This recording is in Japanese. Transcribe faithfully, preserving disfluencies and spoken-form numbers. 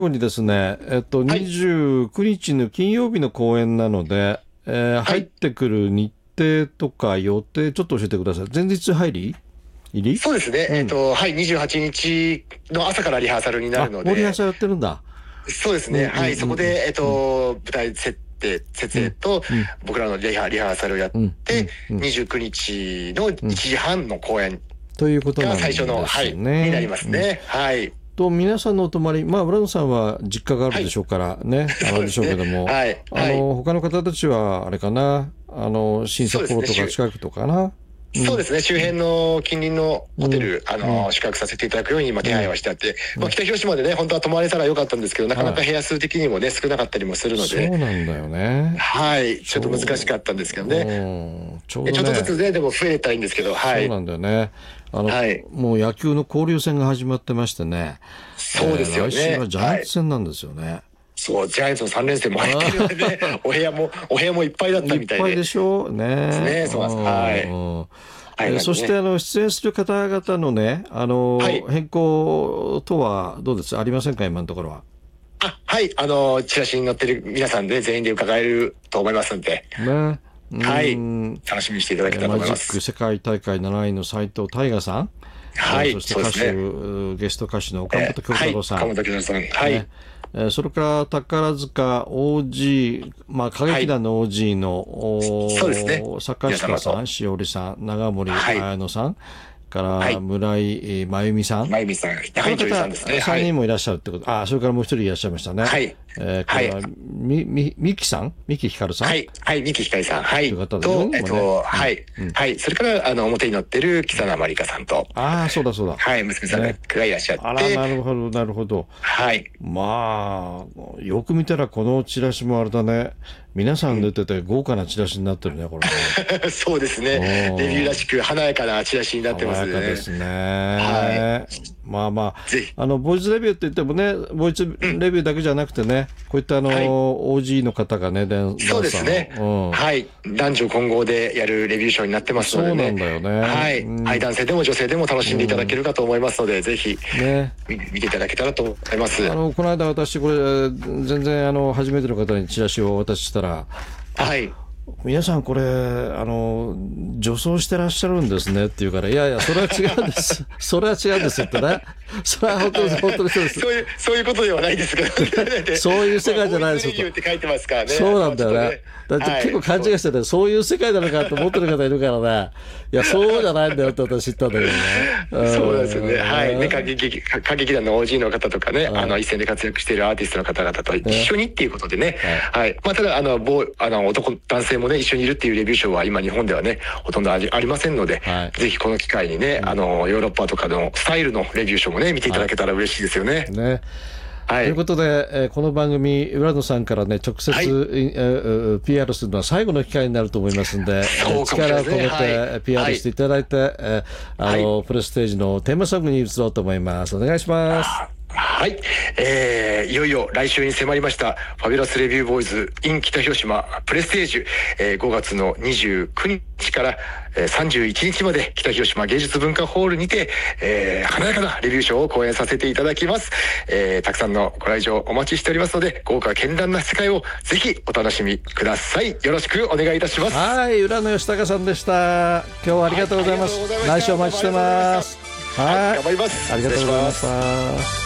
後にですね、えっと、 はい。 にじゅうくにちの金曜日の公演なので、えー入っはい。 てくる日程とか予定、ちょっと教えてください。前日入り入りそうですね。 うん。 えっと、はい。にじゅうはちにちの朝からリハーサルになるあ、 ので、 森朝やってるんだ。 そうですね。 うんうんはい。そうんこで、えっうん。 と、舞台設定、設うん営と、 うん僕らのリハ、リハーサルをやっうんうて、 んうんにじゅうくにちのうん。 いちじはんの公演ということなが最初の、 んですはい、になりね。うん。 ますね。はい。 と、皆さんのお泊まり、まあ、浦野さんは実家があるはい。 でしょうからね、あれでしょうけそうですね。 ども、 はい。はい。 あの、他の方たちは、あれかな、あの、新そうですね。 札幌とか周近くとかな。うん。 そうですね。周辺の近隣のうん。 ホテル、あうん。 の、宿泊させていただくように今手配うん。 はしてあって、まあ、 うん。 北広島でね、本当は泊まれたらよかったんですけど、なかなかはい。 部屋数的にもね、少なかったりもするので、 そうなんだよね。 はい。 ちちょっと難しかょったんですけどう、 ね。 うん、ちょうえちょっとずどね、 つね、でも増えたらいいんですけど、はい。 そうなんだよね。あの、 はい。 もう野球の交流戦が始まってましてね、 そうですよえー来週はね。 ジャイアンツはい。 戦なんですよね。 そう、ジャイアンツのさん連戦も入ってるのでね、 あお部屋も、お部屋もいっぱいだっーいったみたいでぱいでしょうね。 すね。 うそうなんです。はい。 んうんはい、 えーなんでね。 そしてあの出演する方々のね、あのはい。 変更とはどうですありませんか、今のところは。 あ、はい。あの、チラシに載ってる皆さんで全員で伺えると思いますんで、 ね。うーはい。 ん、 楽しみにしていただけたらとえーマジッ思います。 ク世界大会なないいの斉藤大河さん、えはい。 ーそして歌手、 そうですね。 ゲスト歌手の岡えー本京はい。岡太郎さん、 本清さん。はね、 い。 えーそれから宝塚 オージー、まあ、歌はい。 劇団の オージー のそうですね。 おー坂皆下さん、 様と。 しおりさん、長森はい。 彩乃さん、からはい。 村井真由美さん、 まゆみさん。はい。女優さんこの方ですね。はさんにんい。 もいらっしゃるってこと、あ、それからもう一人いらっしゃいましたね。 はい。 えーこはい。 れはみ、み、みきさんみきひかるさんはい。はい。三木ひかりさん。はというい。 方で4 と、 人もね。 えっと、 うん、 はい。 うん。 はい。それから、あの、表に載ってる、木佐まりかさんと、 ああ、そうだそうだ。 はい。娘さんがね。 がいらっしゃっあら、 て、 なるほど、なるほど。 はい。 まあ、よく見たらこのチラシもあれだね。皆さん出てて豪華なチラシになってるね、これね。 そうですね。レビューらおー、 しく華やかなチラシになってま爽やすんでね。 かですはい。 ね。まあまぜひ。 あ、あの、ボイスレビューって言ってもね、ボイスうん。 レビューだけじゃなくてね、こういったあの、 はい。 オージー の方がね、ダンダそうンサーですね。 の、 はい。男女混合でやるレビューショーになってうん、 ますのでね。 そうなんだよね。 はい。はい。 うん、 男性でも女性でも楽しんでいただけうん、 るかと思いますので、ぜひね。 見見ていただけたらと思います。 あの、この間私、これ、全然あの、初めての方にチラシをお渡ししたら、あ、 はい。 皆さんこれ、あの、女装してらっしゃるんですねって言うから、いやいや、それは違うんです。それは違うんですってね。それは本当に、本当にそうです。 そういう、そういうことではないですけど、 そういう世まあ、 界じゃボーイないですよと。 ズレビューって書いてますからね。 そうあの、 なんだよね。 ちょっとね。 だってはい。 結構勘違そう。 いしてて、そういう世界なのかと思ってる方いるからね。いや、そうじゃないんだよって私言ったんだけどね。うそうなんですよね。はい。ね、歌ーん。 劇、歌劇団の オージー の方とかね、あの、 はい。 一線で活躍しているアーティストの方々と一ね。 緒にっていうことでね。 はい。 はい。まあ、ただ、あの、ボーあの、男、男性もね、一緒にいるっていうレビューショーは今日本ではね、ほとんどあり、ありませんので、 はい。 ぜひこの機会にね、 うん。 あの、ヨーロッパとかのスタイルのレビューショーもね、見ていたはい。 だけたら嬉しいですよね。 ね。 はい。 ということで、えーこの番組、浦野さんからね、直接、 はい。 えー ピーアール するのは最後の機会になると思いますんで、えーそうかもしれないですね。 力を込めはい。 て ピーアール してはい。 いただいて、えーあはい。 の、プレステージのテーマソングに移ろうと思います。お願いします。 あはい。えー、いよいよ来週に迫りました、ファビュラスレビューボーイズ in 北広島プレステージ、えー、ごがつのにじゅうくにちから、えー、さんじゅういちにちまで北広島芸術文化ホールにて、えー、華やかなレビューショーを公演させていただきます。えー、たくさんのご来場お待ちしておりますので、豪華絢爛な世界をぜひお楽しみください。よろしくお願いいたします。 はい、浦野義孝さんでした。今日はありはい。 がとうごありがざいます。 とうございました。 来週おどうもあり待ちしてがとうございました。 ます。 はい。 はい、 頑張ります。 ありが失礼しとうございまします。 た。